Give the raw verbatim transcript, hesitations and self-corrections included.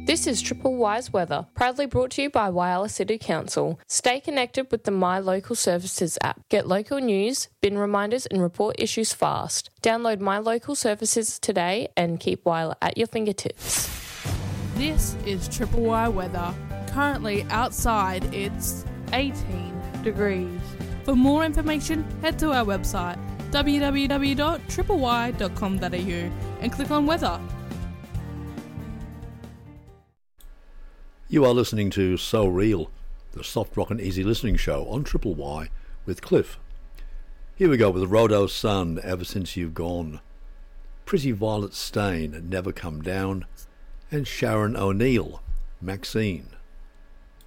This is Triple Y's weather, proudly brought to you by Whyalla City Council. Stay connected with the My Local Services app. Get local news, bin reminders and report issues fast. Download My Local Services today and keep Whyalla at your fingertips. This is Triple Y weather. Currently outside it's eighteen degrees. For more information, head to our website w w w dot triple y dot com dot a u and click on weather. You are listening to So Real, the soft rock and easy listening show on Triple Y with Cliff. Here we go with Rhodo Sun, Ever Since You've Gone, Pretty Violet Stain, Never Come Down, and Sharon O'Neill, Maxine.